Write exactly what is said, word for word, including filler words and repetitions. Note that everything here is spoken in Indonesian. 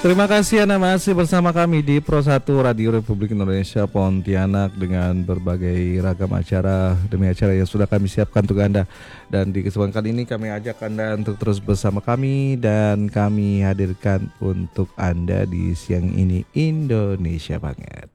Terima kasih Anda masih bersama kami di Pro satu Radio Republik Indonesia Pontianak dengan berbagai ragam acara demi acara yang sudah kami siapkan untuk Anda. Dan di kesempatan kali ini kami ajak Anda untuk terus bersama kami dan kami hadirkan untuk Anda di siang ini Indonesia Banget.